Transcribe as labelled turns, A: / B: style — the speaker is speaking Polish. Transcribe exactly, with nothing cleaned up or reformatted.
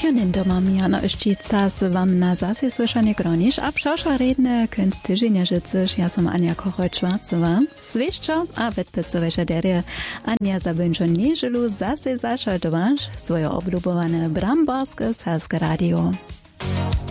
A: Janin doma Mijana Oščica z wam na zase słyszanie gronisz, a przeszła redne kęd tydzienia życzysz, ja som Ania Kochoj-Schwarzowa. Swieszczo, a wetpecowe żaderie Ania zabęczą nieżylu zase zaszaltowasz swoje oblubowane bramborskie Salske Radio.